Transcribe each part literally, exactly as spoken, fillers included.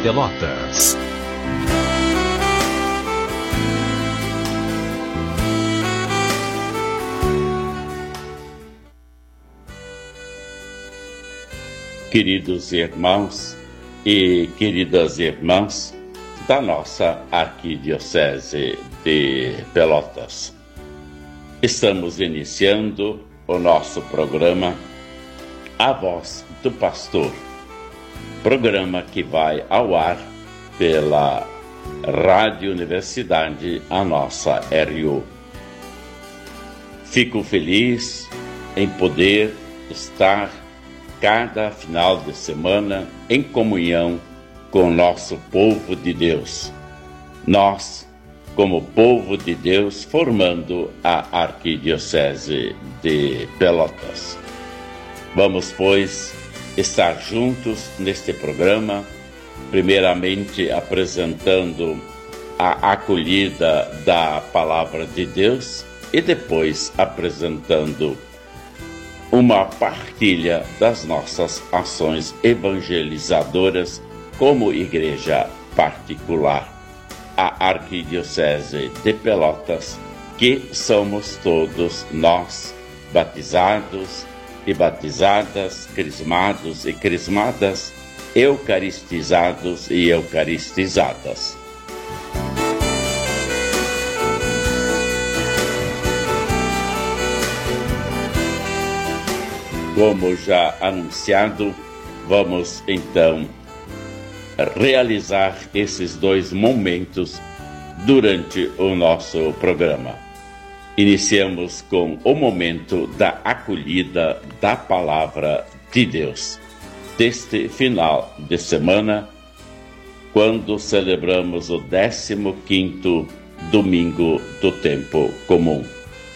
Pelotas. Queridos irmãos e queridas irmãs da nossa Arquidiocese de Pelotas, estamos iniciando o nosso programa A Voz do Pastor, programa que vai ao ar pela Rádio Universidade, a nossa R U. Fico feliz em poder estar cada final de semana em comunhão com o nosso povo de Deus. Nós, como povo de Deus, formando a Arquidiocese de Pelotas. Vamos, pois, estar juntos neste programa, primeiramente apresentando a acolhida da Palavra de Deus e depois apresentando uma partilha das nossas ações evangelizadoras como igreja particular, a Arquidiocese de Pelotas, que somos todos nós, batizados e batizadas, crismados e crismadas, eucaristizados e eucaristizadas. Como já anunciado, vamos então realizar esses dois momentos durante o nosso programa. Iniciamos com o momento da acolhida da Palavra de Deus, deste final de semana, quando celebramos o décimo quinto domingo do tempo comum.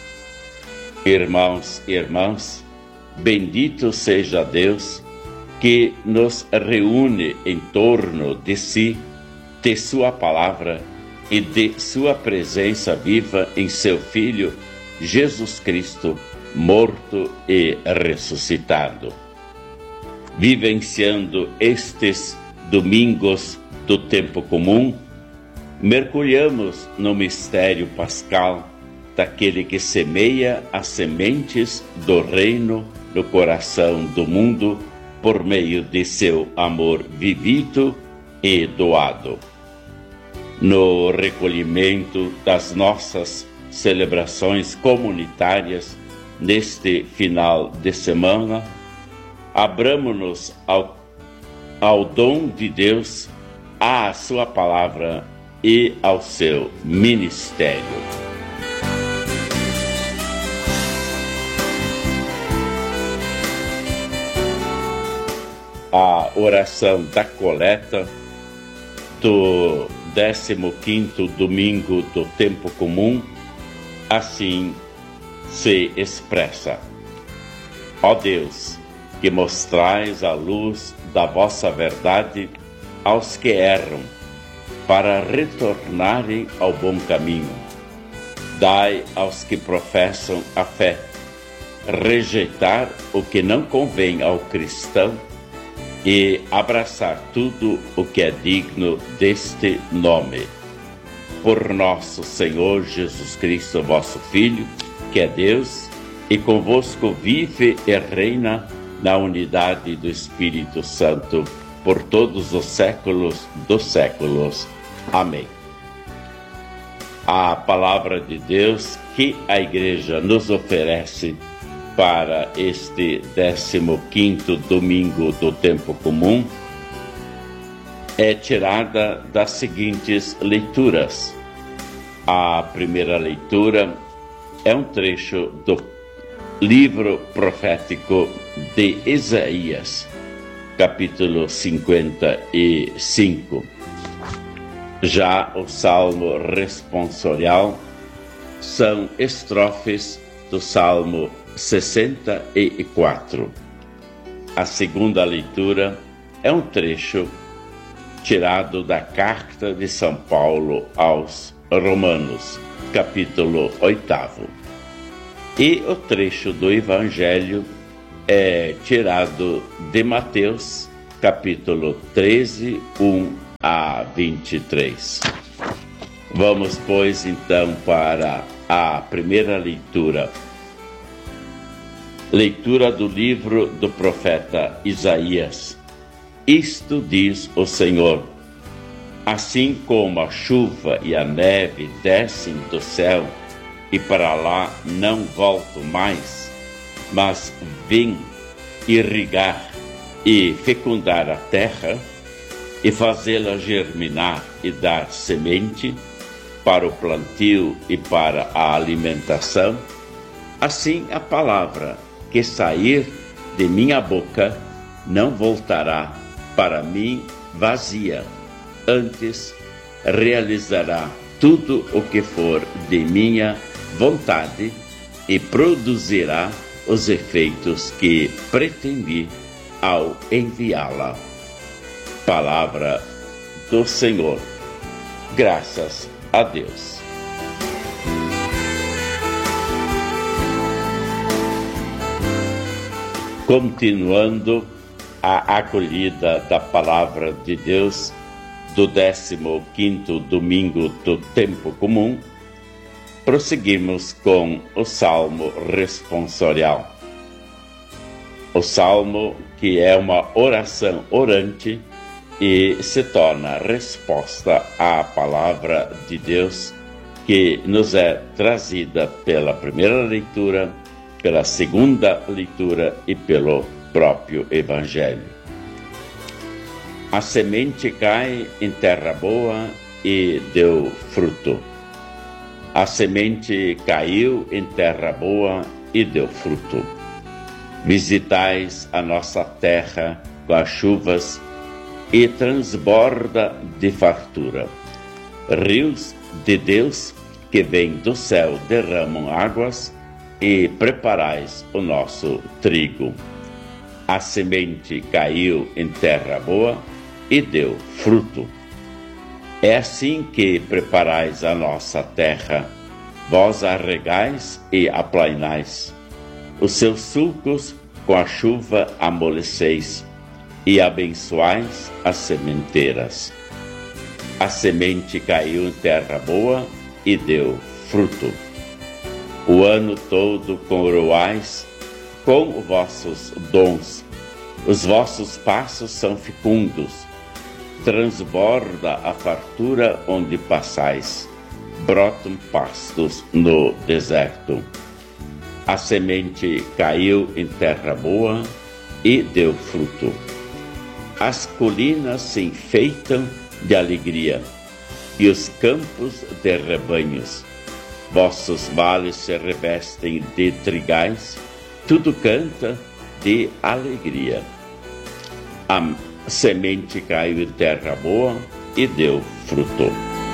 Irmãos e irmãs, bendito seja Deus que nos reúne em torno de si, de sua palavra e de sua presença viva em seu Filho, Jesus Cristo, morto e ressuscitado. Vivenciando estes domingos do tempo comum, mergulhamos no mistério pascal daquele que semeia as sementes do reino no coração do mundo por meio de seu amor vivido e doado. No recolhimento das nossas celebrações comunitárias neste final de semana, abramo-nos ao, ao dom de Deus, à sua palavra e ao seu ministério. A oração da coleta do décimo quinto domingo do tempo comum assim se expressa: Ó Deus, que mostrais a luz da vossa verdade aos que erram, para retornarem ao bom caminho. Dai aos que professam a fé rejeitar o que não convém ao cristão e abraçar tudo o que é digno deste nome. Por nosso Senhor Jesus Cristo, vosso Filho, que é Deus, e convosco vive e reina na unidade do Espírito Santo, por todos os séculos dos séculos. Amém. A palavra de Deus que a Igreja nos oferece para este décimo quinto domingo do tempo comum é tirada das seguintes leituras. A primeira leitura é um trecho do livro profético de Isaías, capítulo cinquenta e cinco. Já o salmo responsorial são estrofes do salmo sessenta e quatro. A segunda leitura é um trecho tirado da carta de São Paulo aos Romanos, capítulo oitavo. E o trecho do Evangelho é tirado de Mateus, capítulo treze, um a vinte e três. Vamos, pois, então para a primeira leitura. Leitura do livro do profeta Isaías. Isto diz o Senhor: assim como a chuva e a neve descem do céu e para lá não voltam mais, mas vêm irrigar e fecundar a terra e fazê-la germinar e dar semente para o plantio e para a alimentação, assim a palavra que sair de minha boca não voltará para mim vazia, antes realizará tudo o que for de minha vontade e produzirá os efeitos que pretendi ao enviá-la. Palavra do Senhor. Graças a Deus. Continuando a acolhida da Palavra de Deus do décimo quinto domingo do tempo comum, prosseguimos com o Salmo responsorial. O Salmo que é uma oração orante e se torna resposta à Palavra de Deus que nos é trazida pela primeira leitura, pela segunda leitura e pelo próprio Evangelho. A semente cai em terra boa e deu fruto. A semente caiu em terra boa e deu fruto. Visitais a nossa terra com as chuvas e transborda de fartura. Rios de Deus que vêm do céu derramam águas e preparais o nosso trigo. A semente caiu em terra boa e deu fruto. É assim que preparais a nossa terra, vós a regais e aplainais. Os seus sulcos com a chuva amoleceis, e abençoais as sementeiras. A semente caiu em terra boa e deu fruto. O ano todo coroais com vossos dons. Os vossos passos são fecundos. Transborda a fartura onde passais. Brotam pastos no deserto. A semente caiu em terra boa e deu fruto. As colinas se enfeitam de alegria e os campos de rebanhos. Vossos vales se revestem de trigais, tudo canta de alegria. A semente caiu em terra boa e deu fruto.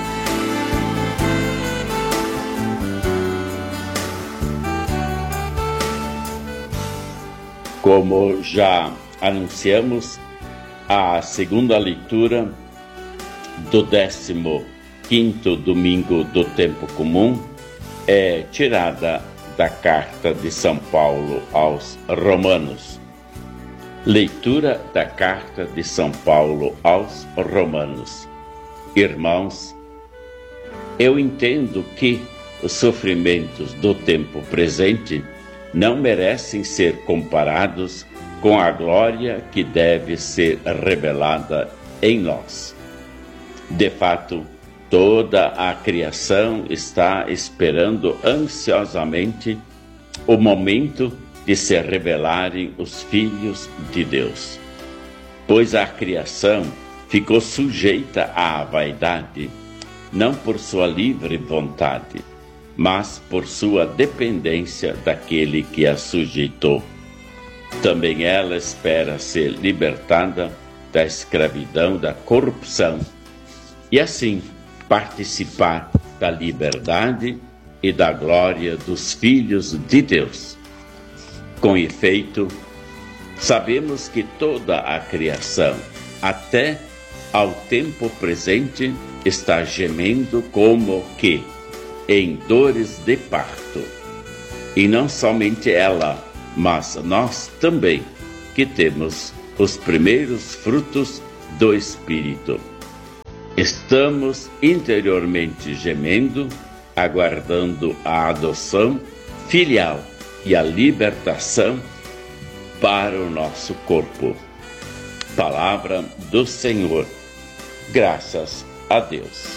Como já anunciamos, a segunda leitura do décimo quinto domingo do tempo comum é tirada da carta de São Paulo aos Romanos. Leitura da carta de São Paulo aos Romanos. Irmãos, eu entendo que os sofrimentos do tempo presente não merecem ser comparados com a glória que deve ser revelada em nós. De fato, toda a criação está esperando ansiosamente o momento de se revelarem os filhos de Deus. Pois a criação ficou sujeita à vaidade, não por sua livre vontade, mas por sua dependência daquele que a sujeitou. Também ela espera ser libertada da escravidão, da corrupção, e assim participar da liberdade e da glória dos filhos de Deus. Com efeito, sabemos que toda a criação, até ao tempo presente, está gemendo como que em dores de parto. E não somente ela, mas nós também, que temos os primeiros frutos do Espírito. Estamos interiormente gemendo, aguardando a adoção filial e a libertação para o nosso corpo. Palavra do Senhor. Graças a Deus.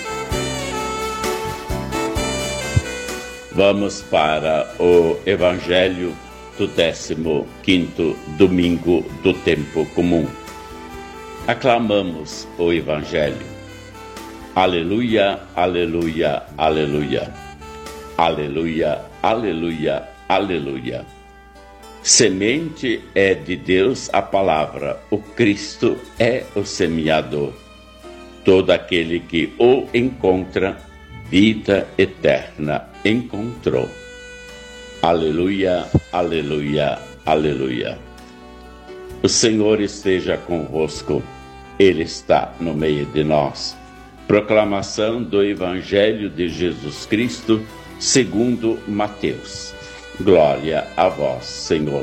Vamos para o Evangelho do décimo quinto domingo do tempo comum. Aclamamos o Evangelho. Aleluia, aleluia, aleluia. Aleluia, aleluia, aleluia. Semente é de Deus a palavra, o Cristo é o semeador. Todo aquele que o encontra, vida eterna encontrou. Aleluia, aleluia, aleluia. O Senhor esteja convosco, Ele está no meio de nós. Proclamação do Evangelho de Jesus Cristo, segundo Mateus. Glória a vós, Senhor.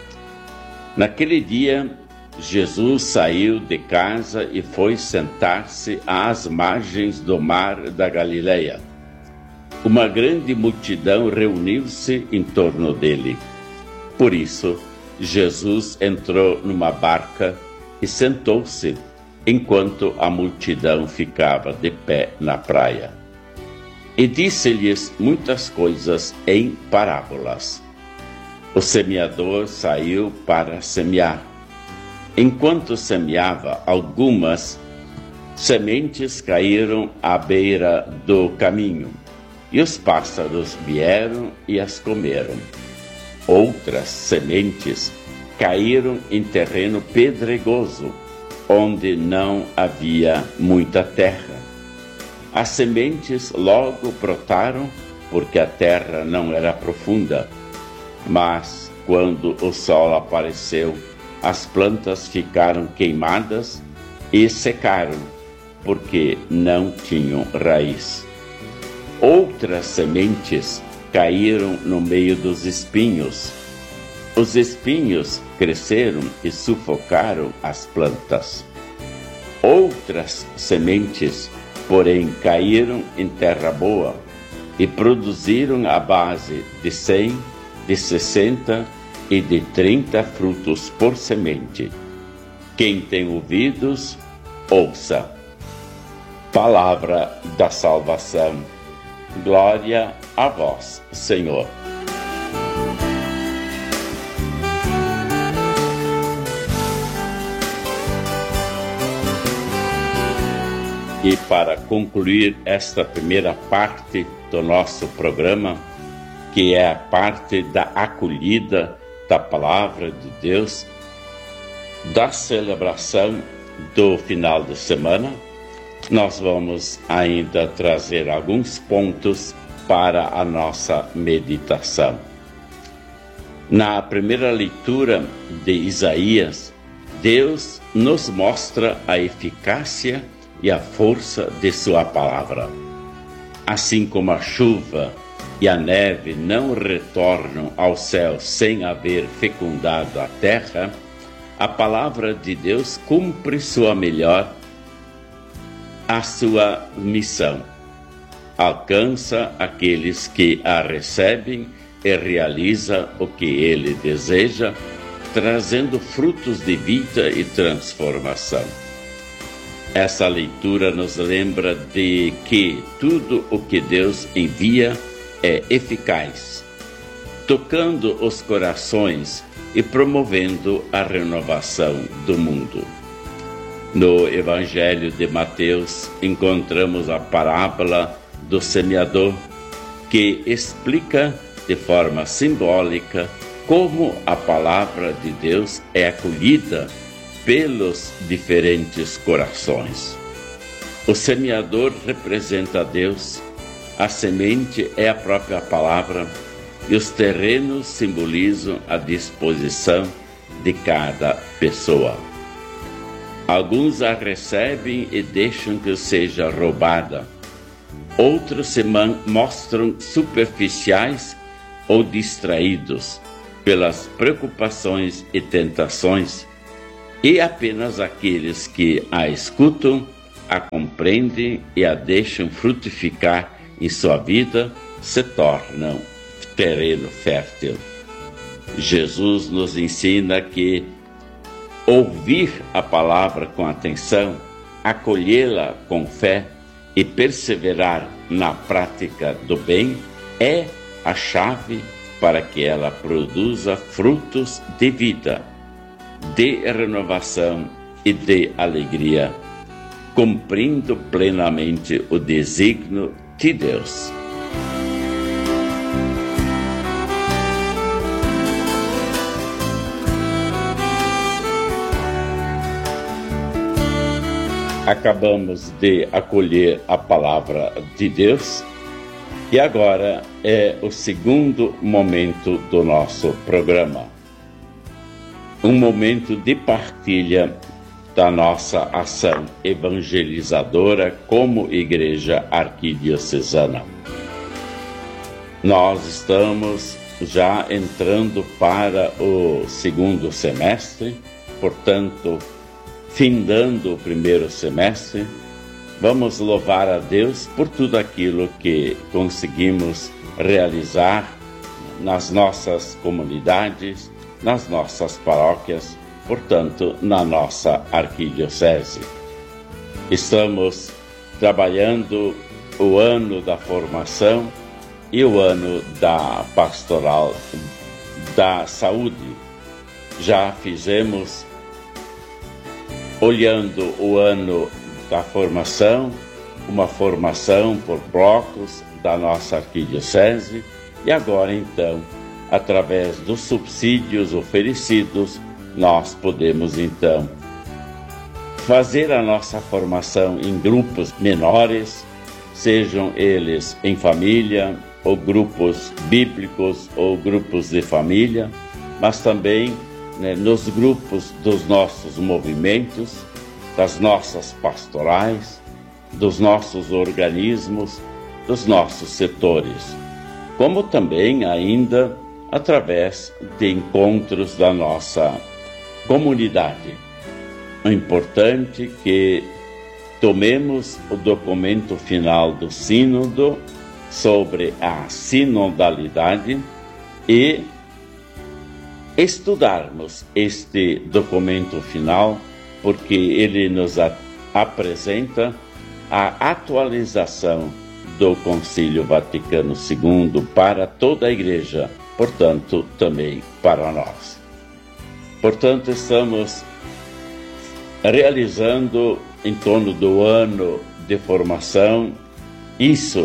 Naquele dia, Jesus saiu de casa e foi sentar-se às margens do mar da Galileia. Uma grande multidão reuniu-se em torno dele. Por isso, Jesus entrou numa barca e sentou-se, enquanto a multidão ficava de pé na praia. E disse-lhes muitas coisas em parábolas. O semeador saiu para semear. Enquanto semeava, algumas sementes caíram à beira do caminho, e os pássaros vieram e as comeram. Outras sementes caíram em terreno pedregoso, onde não havia muita terra. As sementes logo brotaram, porque a terra não era profunda. Mas, quando o sol apareceu, as plantas ficaram queimadas e secaram, porque não tinham raiz. Outras sementes caíram no meio dos espinhos. Os espinhos cresceram e sufocaram as plantas. Outras sementes, porém, caíram em terra boa e produziram a base de cem, de sessenta e de trinta frutos por semente. Quem tem ouvidos, ouça. Palavra da salvação. Glória a vós, Senhor. E para concluir esta primeira parte do nosso programa, que é a parte da acolhida da Palavra de Deus, da celebração do final de semana, nós vamos ainda trazer alguns pontos para a nossa meditação. Na primeira leitura de Isaías, Deus nos mostra a eficácia e a força de sua palavra. Assim como a chuva e a neve não retornam ao céu sem haver fecundado a terra, a palavra de Deus cumpre sua melhor, a sua missão. Alcança aqueles que a recebem e realiza o que ele deseja, trazendo frutos de vida e transformação. Essa leitura nos lembra de que tudo o que Deus envia é eficaz, tocando os corações e promovendo a renovação do mundo. No Evangelho de Mateus, encontramos a parábola do semeador, que explica de forma simbólica como a palavra de Deus é acolhida pelos diferentes corações. O semeador representa a Deus, a semente é a própria palavra e os terrenos simbolizam a disposição de cada pessoa. Alguns a recebem e deixam que seja roubada. Outros se mostram superficiais ou distraídos pelas preocupações e tentações, e apenas aqueles que a escutam a compreendem e a deixam frutificar em sua vida se tornam terreno fértil. Jesus nos ensina que ouvir a palavra com atenção, acolhê-la com fé e perseverar na prática do bem é a chave para que ela produza frutos de vida, de renovação e de alegria, cumprindo plenamente o desígnio de Deus. Acabamos de acolher a palavra de Deus e agora é o segundo momento do nosso programa. Um momento de partilha da nossa ação evangelizadora como Igreja Arquidiocesana. Nós estamos já entrando para o segundo semestre, portanto, findando o primeiro semestre. Vamos louvar a Deus por tudo aquilo que conseguimos realizar nas nossas comunidades, nas nossas paróquias, portanto, na nossa arquidiocese. Estamos trabalhando o ano da formação e o ano da pastoral da saúde. Já fizemos, olhando o ano da formação, uma formação por blocos da nossa arquidiocese, e agora então, através dos subsídios oferecidos, nós podemos então fazer a nossa formação em grupos menores, sejam eles em família, ou grupos bíblicos, ou grupos de família, mas também né, nos grupos dos nossos movimentos, das nossas pastorais, dos nossos organismos, dos nossos setores, como também ainda através de encontros da nossa comunidade. É importante que tomemos o documento final do Sínodo sobre a sinodalidade e estudarmos este documento final, porque ele nos a- apresenta a atualização do Concílio Vaticano segundo para toda a Igreja, portanto, também para nós. Portanto, estamos realizando em torno do ano de formação isso.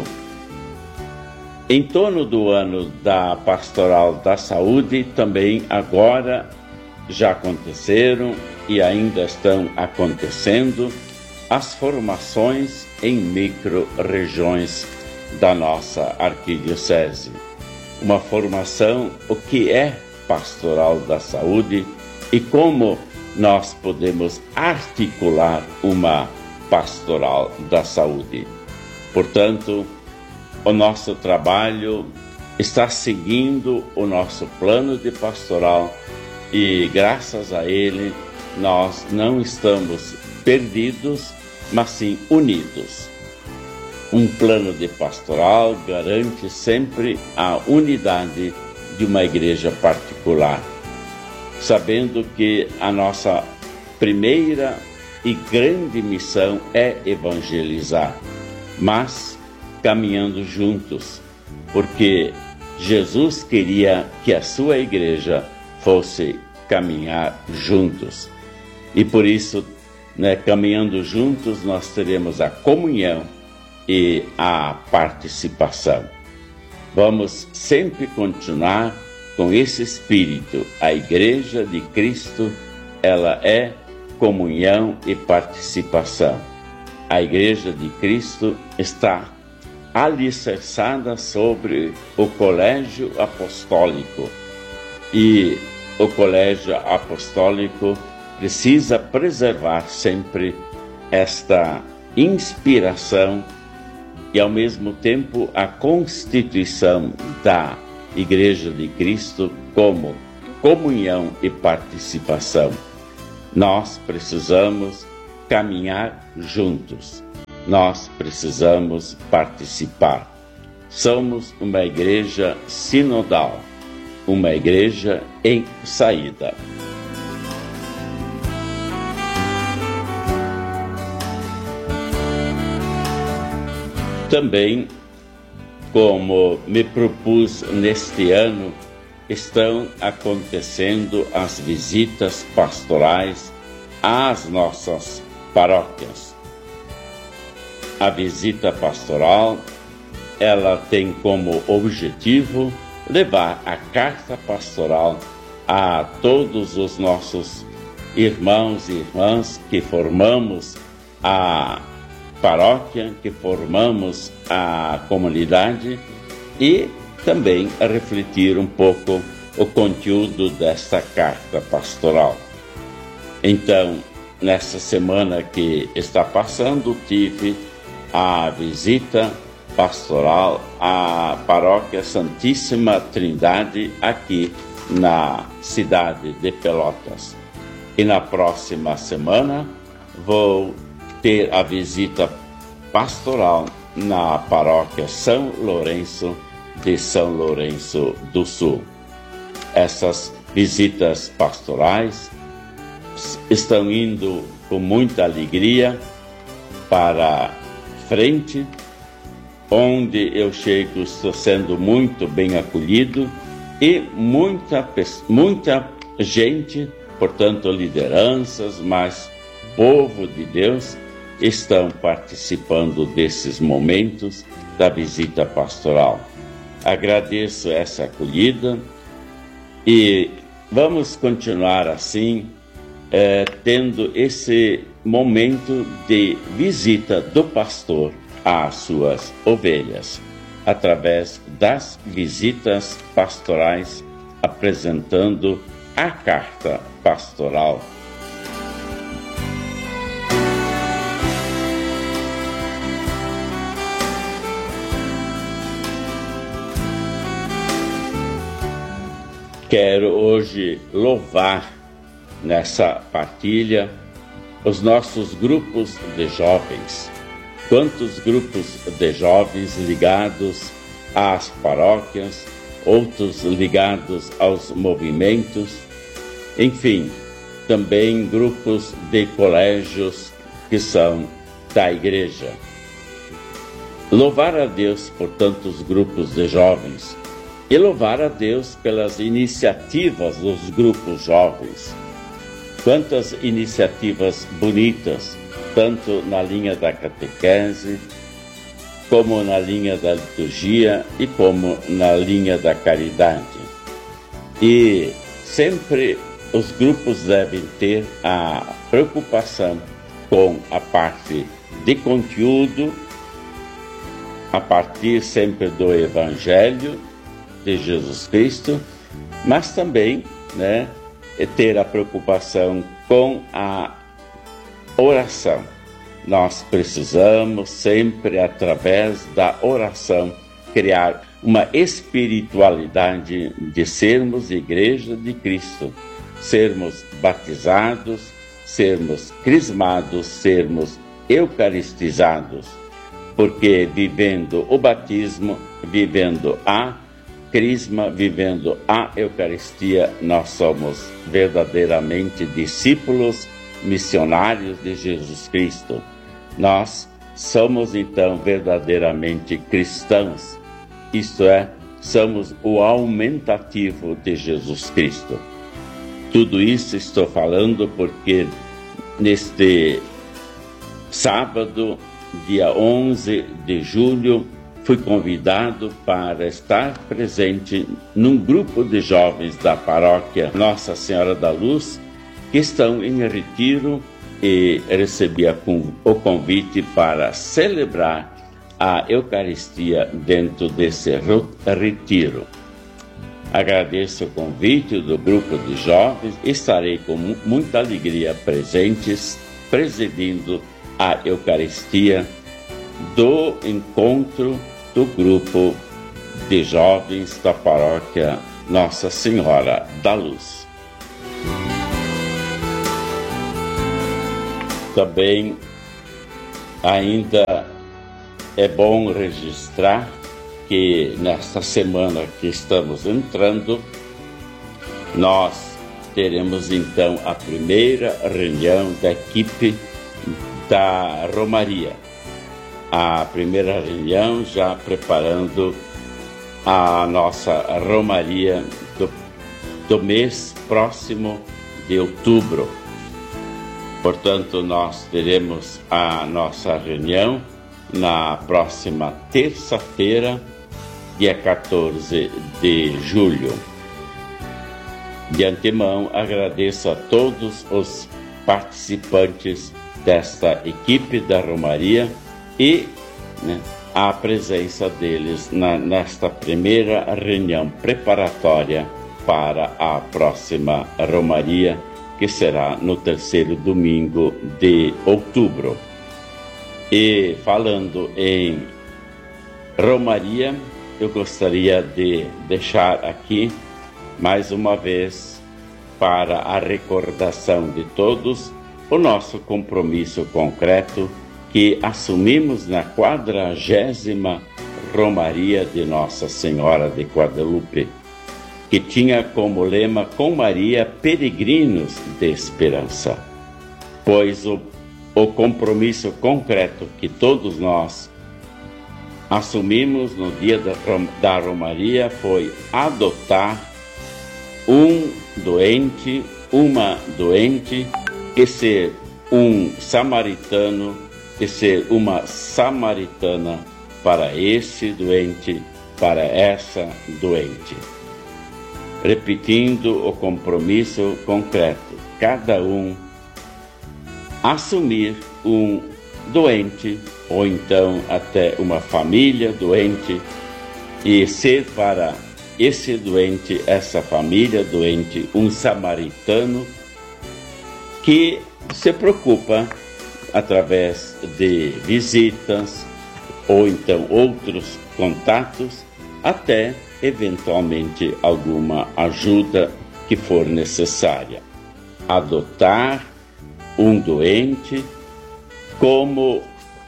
Em torno do ano da Pastoral da Saúde, também agora já aconteceram e ainda estão acontecendo as formações em micro-regiões da nossa arquidiocese. Uma formação, o que é Pastoral da Saúde e como nós podemos articular uma Pastoral da Saúde. Portanto, o nosso trabalho está seguindo o nosso plano de pastoral e, graças a ele, nós não estamos perdidos, mas sim unidos. Um plano de pastoral garante sempre a unidade de uma igreja particular, sabendo que a nossa primeira e grande missão é evangelizar, mas caminhando juntos, porque Jesus queria que a sua igreja fosse caminhar juntos. E por isso, né, caminhando juntos, nós teremos a comunhão e a participação. Vamos sempre continuar com esse espírito. A Igreja de Cristo, ela é comunhão e participação. A Igreja de Cristo está alicerçada sobre o colégio apostólico. E o colégio apostólico precisa preservar sempre esta inspiração e, ao mesmo tempo, a constituição da Igreja de Cristo como comunhão e participação. Nós precisamos caminhar juntos. Nós precisamos participar. Somos uma igreja sinodal, uma igreja em saída. Também, como me propus neste ano, estão acontecendo as visitas pastorais às nossas paróquias. A visita pastoral, ela tem como objetivo levar a carta pastoral a todos os nossos irmãos e irmãs que formamos a paróquia, que formamos a comunidade, e também a refletir um pouco o conteúdo desta carta pastoral. Então, nessa semana que está passando, tive a visita pastoral à Paróquia Santíssima Trindade aqui na cidade de Pelotas. E na próxima semana vou ter a visita pastoral na Paróquia São Lourenço de São Lourenço do Sul. Essas visitas pastorais estão indo com muita alegria para frente. Onde eu chego, estou sendo muito bem acolhido e muita, muita gente, portanto lideranças, mas povo de Deus, estão participando desses momentos da visita pastoral. Agradeço essa acolhida e vamos continuar assim, é, tendo esse momento de visita do pastor às suas ovelhas, através das visitas pastorais, apresentando a carta pastoral. Quero hoje louvar nessa partilha os nossos grupos de jovens. Quantos grupos de jovens ligados às paróquias, outros ligados aos movimentos, enfim, também grupos de colégios que são da igreja. Louvar a Deus por tantos grupos de jovens e louvar a Deus pelas iniciativas dos grupos jovens. Quantas iniciativas bonitas, tanto na linha da catequese, como na linha da liturgia e como na linha da caridade. E sempre os grupos devem ter a preocupação com a parte de conteúdo, a partir sempre do Evangelho de Jesus Cristo, mas também, né, ter a preocupação com a oração. Nós precisamos sempre, através da oração, criar uma espiritualidade de sermos igreja de Cristo, sermos batizados, sermos crismados, sermos eucaristizados, porque vivendo o batismo, vivendo a crisma, vivendo a Eucaristia, nós somos verdadeiramente discípulos missionários de Jesus Cristo. Nós somos então verdadeiramente cristãos, isto é, somos o aumentativo de Jesus Cristo. Tudo isso estou falando porque neste sábado, dia onze de julho, fui convidado para estar presente num grupo de jovens da paróquia Nossa Senhora da Luz, que estão em retiro, e recebi o convite para celebrar a Eucaristia dentro desse retiro. Agradeço o convite do grupo de jovens, estarei com muita alegria presentes, presidindo a Eucaristia do encontro do grupo de jovens da paróquia Nossa Senhora da Luz. Também ainda é bom registrar que nesta semana que estamos entrando, nós teremos então a primeira reunião da equipe da Romaria. A primeira reunião já preparando a nossa Romaria do, do mês próximo de outubro. Portanto, nós teremos a nossa reunião na próxima terça-feira, dia quatorze de julho. De antemão, agradeço a todos os participantes desta equipe da Romaria e né, a presença deles na, nesta primeira reunião preparatória para a próxima Romaria, que será no terceiro domingo de outubro. E falando em Romaria, eu gostaria de deixar aqui mais uma vez para a recordação de todos o nosso compromisso concreto que assumimos na quadragésima Romaria de Nossa Senhora de Guadalupe, que tinha como lema com Maria peregrinos de esperança, pois o, o compromisso concreto que todos nós assumimos no dia da, da Romaria foi adotar um doente, uma doente, e ser um samaritano, e ser uma samaritana para esse doente, para essa doente. Repetindo o compromisso concreto, cada um assumir um doente, ou então até uma família doente, e ser para esse doente, essa família doente, um samaritano que se preocupa através de visitas ou então outros contatos, até eventualmente alguma ajuda que for necessária. Adotar um doente como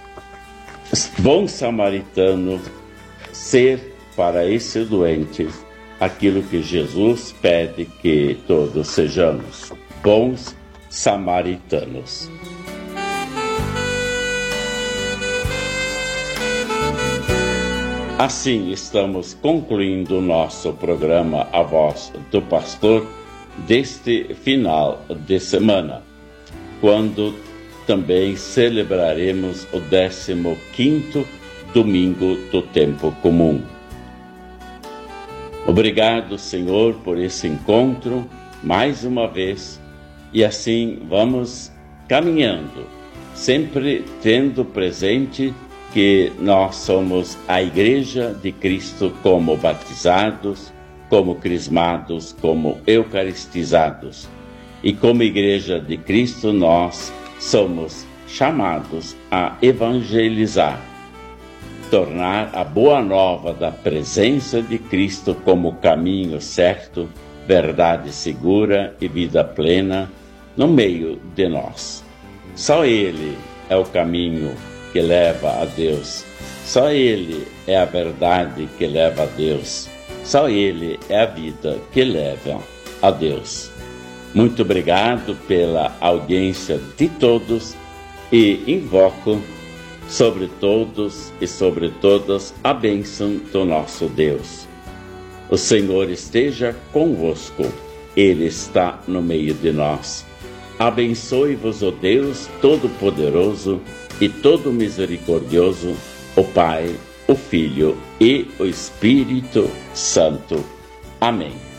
bom samaritano, ser para esse doente aquilo que Jesus pede que todos sejamos, bons samaritanos. Assim estamos concluindo o nosso programa A Voz do Pastor deste final de semana, quando também celebraremos o décimo quinto domingo do tempo comum. Obrigado, Senhor, por esse encontro, mais uma vez, e assim vamos caminhando, sempre tendo presente que nós somos a Igreja de Cristo como batizados, como crismados, como eucaristizados. E como Igreja de Cristo nós somos chamados a evangelizar, tornar a boa nova da presença de Cristo como caminho certo, verdade segura e vida plena no meio de nós. Só Ele é o caminho que leva a Deus. Só Ele é a verdade que leva a Deus. Só Ele é a vida que leva a Deus. Muito obrigado pela audiência de todos e invoco sobre todos e sobre todas a bênção do nosso Deus. O Senhor esteja convosco, Ele está no meio de nós. Abençoe-vos o Deus Todo-Poderoso e Todo-Misericordioso, o Pai, o Filho e o Espírito Santo. Amém.